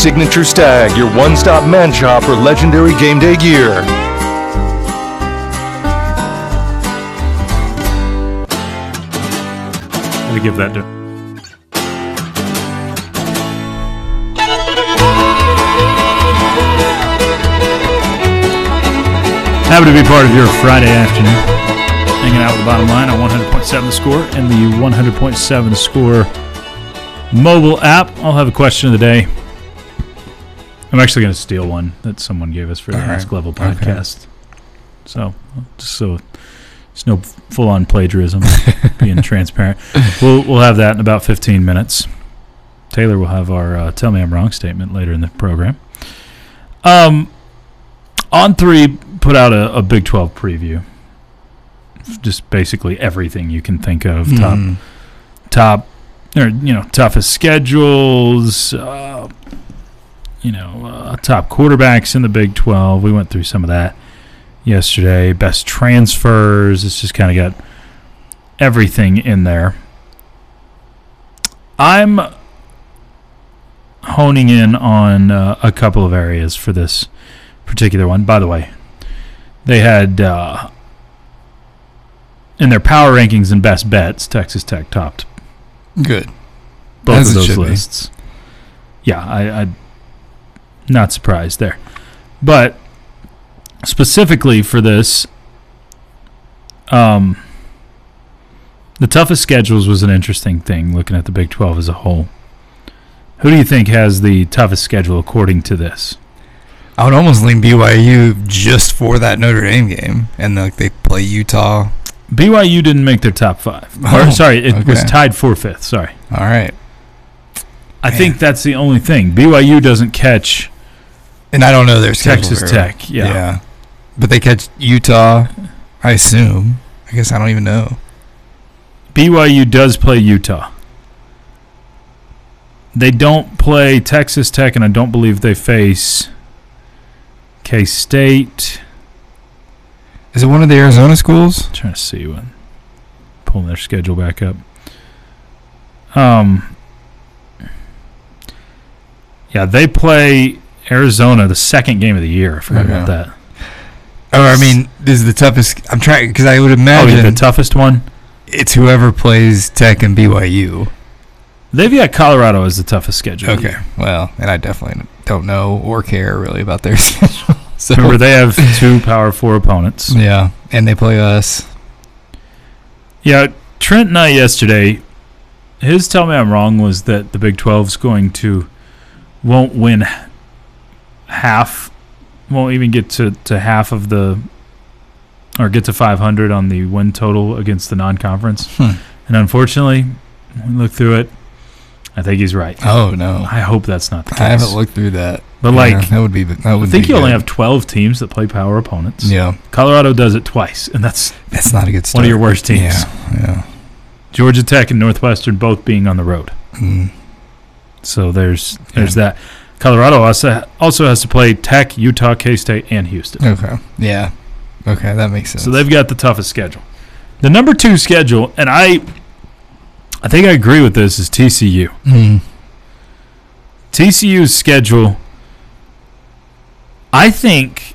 Signature Stag, your one-stop man shop for legendary game day gear. Let me give that to... Happy to be part of your Friday afternoon. Hanging out with the Bottom Line on 100.7 The Score and the 100.7 The Score mobile app. I'll have a question of the day. I'm actually going to steal one that someone gave us for the Ask Level podcast. Okay. So it's no full-on plagiarism, being transparent. We'll have that in about 15 minutes. Taylor will have our Tell Me I'm Wrong statement later in the program. On3 put out a Big 12 preview. Just basically everything you can think of. Toughest schedules, top quarterbacks in the Big 12. We went through some of that yesterday. Best transfers. It's just kind of got everything in there. I'm honing in on a couple of areas for this particular one. By the way, they had in their power rankings and best bets, Texas Tech topped. Good. Both As of those lists. Be. Yeah, I'm not surprised there. But specifically for this, the toughest schedules was an interesting thing, looking at the Big 12 as a whole. Who do you think has the toughest schedule according to this? I would almost lean BYU just for that Notre Dame game, and they play Utah. BYU didn't make their top 5. It was tied for 5th. Sorry. All right. I think that's the only thing. BYU doesn't catch. And I don't know their schedule. Texas Tech, yeah. But they catch Utah, I assume. I guess I don't even know. BYU does play Utah. They don't play Texas Tech, and I don't believe they face K-State. Is it one of the Arizona schools? I'm trying to see when. Pulling their schedule back up. Yeah, they play Arizona the second game of the year. I forgot about that. Oh, I mean, this is the toughest. I'm trying because I would imagine the toughest one. It's whoever plays Tech and BYU. They've got Colorado as the toughest schedule. Okay, well, and I definitely don't know or care really about their schedule. So. Remember, they have 2 Power 4 opponents. Yeah, and they play us. Yeah, Trent and I yesterday, his Tell Me I'm Wrong was that the Big 12's won't win half, won't even get to half of or get to 500 on the win total against the non-conference. And unfortunately, when we look through it, I think he's right. Oh, no. I hope that's not the case. I haven't looked through that. But that would be. I think you only have 12 teams that play power opponents. Yeah. Colorado does it twice, and that's not a good start. One of your worst teams. Yeah. Georgia Tech and Northwestern both being on the road. So there's that. Colorado also has to play Tech, Utah, K-State, and Houston. Okay. Yeah. Okay, that makes sense. So they've got the toughest schedule. The number 2 schedule, and I think I agree with this, is TCU. TCU's schedule, I think,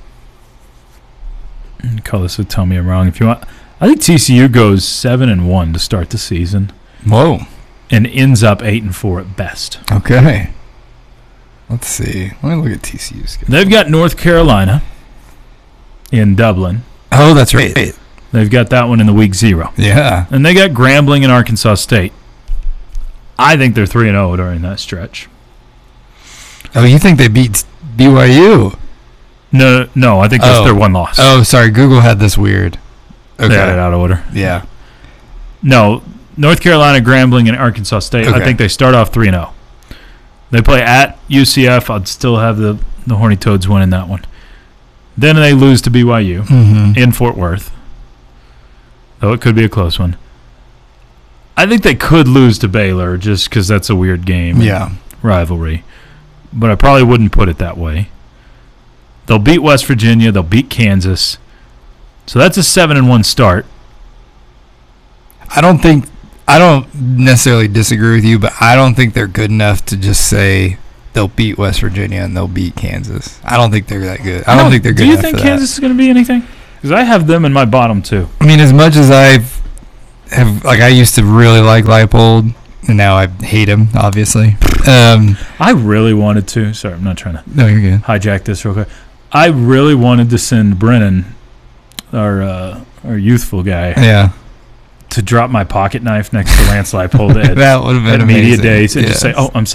call this a Tell Me I'm Wrong if you want. I think TCU goes 7-1 to start the season. Whoa. And ends up 8-4 at best. Okay. Let's see. Let me look at TCU's schedule. They've got North Carolina in Dublin. Oh, that's right. They've got that one in the week 0. Yeah. And they got Grambling and Arkansas State. I think they're 3-0 during that stretch. Oh, you think they beat BYU? No, I think that's their one loss. Oh, sorry. Google had this weird. Okay. They had it out of order. Yeah. No, North Carolina, Grambling, and Arkansas State. Okay. I think they start off 3-0. They play at UCF. I'd still have the Horny Toads winning that one. Then they lose to BYU in Fort Worth, though it could be a close one. I think they could lose to Baylor just because that's a weird game. Yeah. Rivalry. But I probably wouldn't put it that way. They'll beat West Virginia. They'll beat Kansas. So that's a 7-1 start. I don't necessarily disagree with you, but I don't think they're good enough to just say they'll beat West Virginia and they'll beat Kansas. I don't think they're that good. I don't think they're good Do you enough think for Kansas is going to be anything? Because I have them in my bottom two. I mean, as much as I used to really like Leipold, and now I hate him, obviously. I really wanted to. Sorry, I'm not trying to No, you're good. hijack this real quick. I really wanted to send Brennan, our youthful guy, Yeah. to drop my pocket knife next to Lance Leipold at That would have been media amazing. days and just Yeah. say, "Oh, I'm sorry."